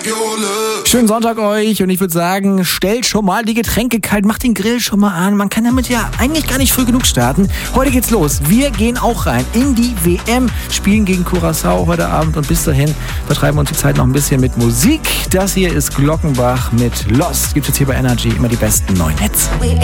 Schönen Sonntag euch und ich würde sagen, stellt schon mal die Getränke kalt, macht den Grill schon mal an. Man kann damit ja eigentlich gar nicht früh genug starten. Heute geht's los. Wir gehen auch rein in die WM, spielen gegen Curaçao heute Abend und bis dahin vertreiben wir uns die Zeit noch ein bisschen mit Musik. Das hier ist Glockenbach mit Lost. Gibt es jetzt hier bei Energy immer die besten neuen Hits.